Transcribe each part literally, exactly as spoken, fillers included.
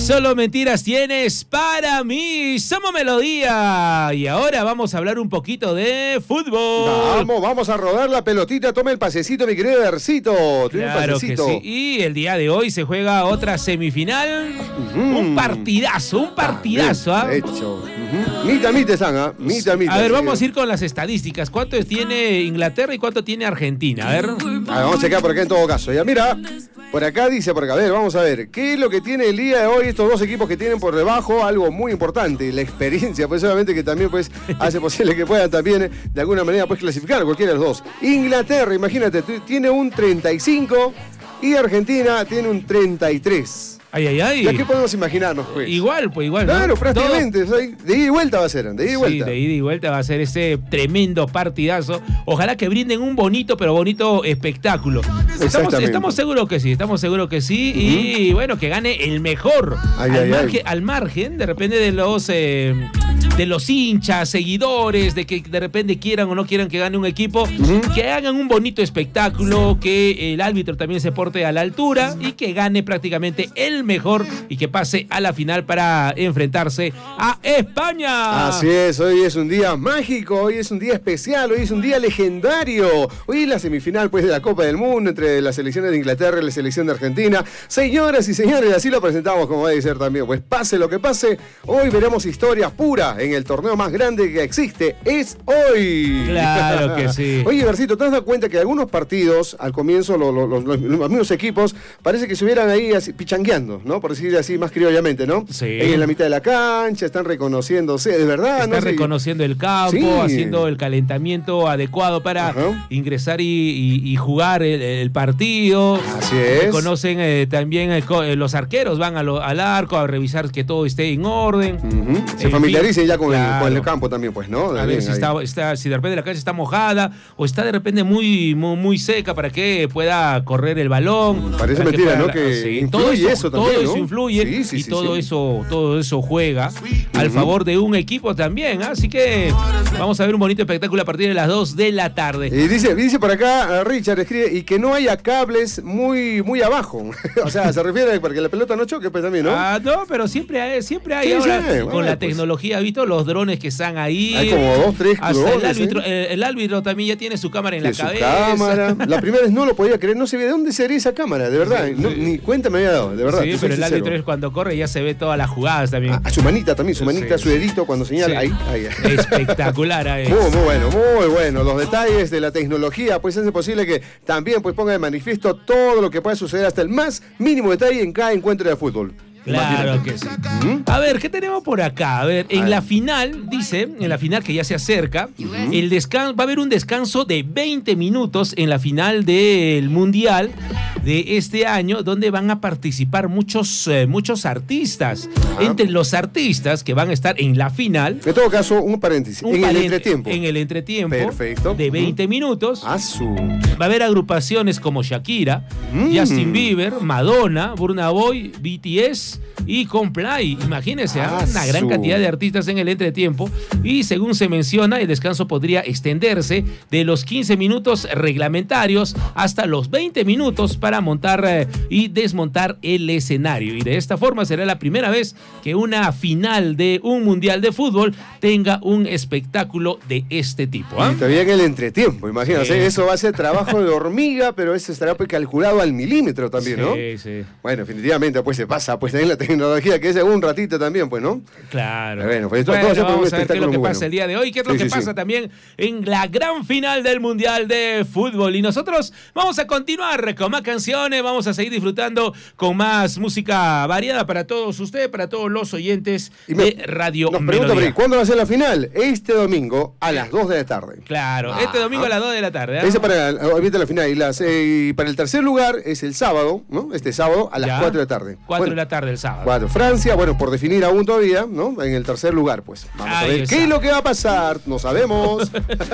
Solo mentiras tienes para mí. Somos Melodía. Y ahora vamos a hablar un poquito de fútbol. Vamos, vamos a rodar la pelotita. Toma el pasecito, mi querido Versito. Claro que sí. Y el día de hoy se juega otra semifinal. Uh-huh. Un partidazo, un partidazo. Ah, bien, ¿ah? Hecho. Uh-huh. Mita, mita, Sanga. Mita, mita. A ver, vamos a ir con las estadísticas. ¿Cuánto tiene Inglaterra y cuánto tiene Argentina? A ver. A ver, vamos a checar por acá en todo caso. Ya, mira. Por acá dice, por acá, a ver, vamos a ver. ¿Qué es lo que tiene el día de hoy estos dos equipos que tienen por debajo? Algo muy importante, la experiencia, pues obviamente que también pues hace posible que puedan también de alguna manera pues clasificar cualquiera de los dos. Inglaterra, imagínate, tiene un treinta y cinco y Argentina tiene un treinta y tres. Ay, ay, ay. ¿Ya qué podemos imaginarnos, pues? Igual, pues igual. Claro, ¿no? prácticamente. Todo... De ida y vuelta va a ser, de ida y vuelta. Sí, de ida y vuelta va a ser ese tremendo partidazo. Ojalá que brinden un bonito, pero bonito espectáculo. Estamos, estamos seguros que sí, estamos seguros que sí. Uh-huh. Y bueno, que gane el mejor. Ay, al, ay, margen, ay. al margen, de repente, de los... Eh, de los hinchas, seguidores, de que de repente quieran o no quieran que gane un equipo, uh-huh. que hagan un bonito espectáculo, que el árbitro también se porte a la altura y que gane prácticamente el mejor y que pase a la final para enfrentarse a España. Así es, hoy es un día mágico, hoy es un día especial, hoy es un día legendario. Hoy es la semifinal pues de la Copa del Mundo entre las selecciones de Inglaterra y la selección de Argentina. Señoras y señores, así lo presentamos como debe ser también. Pues pase lo que pase, hoy veremos historia pura en el torneo más grande que existe. Es hoy. Claro que sí. Oye, Versito, ¿te has dado cuenta que algunos partidos, al comienzo, los, los, los, los mismos equipos, parece que se hubieran ahí así, pichangueando, ¿no? Por decir así más criollamente, ¿no? Sí. Ahí en la mitad de la cancha, están reconociéndose, de verdad. Están no sé. reconociendo el campo, sí. haciendo el calentamiento adecuado para uh-huh. ingresar y, y, y jugar el, el partido. Así es. Reconocen eh, también el, los arqueros, van a lo, al arco a revisar que todo esté en orden. Uh-huh. Se familiaricen ya con, claro. el, con el campo también, pues, ¿no? De a ver si, está, está, si de repente la cancha está mojada o está de repente muy, muy, muy seca para que pueda correr el balón. Parece mentira, pueda, ¿no? Que sí, influye todo eso, eso también, todo ¿no? eso influye sí, sí, y sí, todo sí. eso, todo eso juega uh-huh. al favor de un equipo también. ¿eh? Así que vamos a ver un bonito espectáculo a partir de las dos de la tarde. Y dice, dice por acá, Richard escribe, y que no haya cables muy, muy abajo. O sea, se refiere para que la pelota no choque, pues también, ¿no? Ah, no, pero siempre hay, siempre hay sí, ahora, sí, con bueno, la pues. tecnología, ¿visto? Los drones que están ahí. Hay como dos, tres Hasta drones, el árbitro, ¿eh? el, el árbitro también ya tiene su cámara en tiene la cabeza. Su cámara. La primera vez no lo podía creer, no se ve de dónde sería esa cámara, de verdad. Sí, no, sí. Ni cuenta me había dado, de verdad. Sí, pero el árbitro es cuando corre ya se ve todas las jugadas también. A, a su manita también, su manita, sí. su dedito cuando señala. Sí. Ahí, ahí. Espectacular. Ahí. Muy, muy bueno, muy bueno. Los detalles de la tecnología, pues hace posible que también pues ponga de manifiesto todo lo que puede suceder hasta el más mínimo detalle en cada encuentro de fútbol. Claro que sí. ¿Mm? A ver, ¿qué tenemos por acá? A ver, en a la ver. final, dice, en la final que ya se acerca, uh-huh. el descanso, va a haber un descanso de veinte minutos en la final del Mundial de este año, donde van a participar muchos, eh, muchos artistas. Uh-huh. Entre los artistas que van a estar en la final. En todo caso, un paréntesis. Un en parent- el entretiempo. En el entretiempo. Perfecto. De veinte uh-huh. minutos. Azul. Va a haber agrupaciones como Shakira, mm. Justin Bieber, Madonna, Burna Boy, B T S y Coldplay. Imagínense, ah, una gran su. cantidad de artistas en el entretiempo. Y según se menciona, el descanso podría extenderse de los quince minutos reglamentarios hasta los veinte minutos para montar eh, y desmontar el escenario. Y de esta forma será la primera vez que una final de un mundial de fútbol tenga un espectáculo de este tipo. ¿eh? Y todavía en el entretiempo, imagínate. Sí. Eso va a ser trabajo de hormiga, pero eso estará pues calculado al milímetro también, sí, ¿no? Sí, sí. Bueno, definitivamente pues se pasa pues también la tecnología que es un ratito también, pues, ¿no? Claro. Bueno, pues esto bueno, todo vamos a ver qué es lo que pasa bueno. el día de hoy, qué es lo sí, que sí, pasa sí. también en la gran final del Mundial de Fútbol. Y nosotros vamos a continuar con más canciones, vamos a seguir disfrutando con más música variada para todos ustedes, para todos los oyentes me, de Radio nos Melodía. Pregunta, ¿cuándo va a ser la final? Este domingo a las dos de la tarde. Claro, ah, este domingo ah. a las dos de la tarde. ¿eh? Ese para ahorita la final. Y, las, eh, y para el tercer lugar es el sábado, ¿no? Este sábado a las ya. cuatro de la tarde. cuatro bueno, de la tarde el sábado. cuatro. Francia, bueno, por definir aún todavía, ¿no? En el tercer lugar, pues. Vamos Ahí a ver está. qué es lo que va a pasar. No sabemos.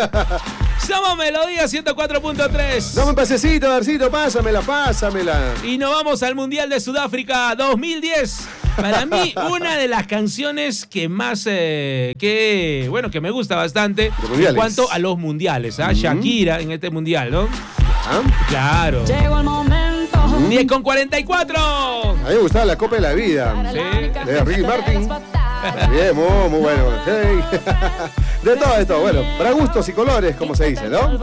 Somos Melodía ciento cuatro punto tres. Dame un pasecito, Darcito, pásamela, pásamela. Y nos vamos al Mundial de Sudáfrica dos mil diez. Para mí, una de las canciones que más, eh, que, bueno, que me gusta bastante en cuanto a los mundiales, ¿ah? ¿eh? Uh-huh. Shakira en este mundial, ¿no? ¿Ah? Claro. Llegó el momento. Uh-huh. Uh-huh. diez con cuarenta y cuatro. A mí me gustaba La Copa de la Vida. Sí. De Ricky Martin. Bien, muy, muy bueno. Hey. De todo esto, bueno, para gustos y colores, como se dice, ¿no?